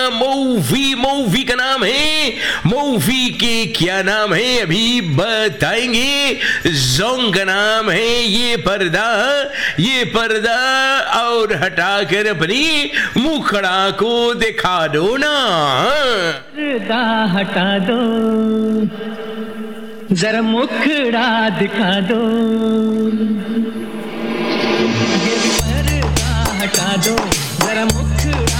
Movie movie का नाम है, मूवी के क्या नाम है अभी बताएंगे। जोंग का नाम है ये पर्दा और हटाकर अपनी मुखड़ा को दिखा दो ना। पर्दा हटा दो, जरा मुखड़ा दिखा दो, ये पर्दा हटा दो, जरा मुखड़ा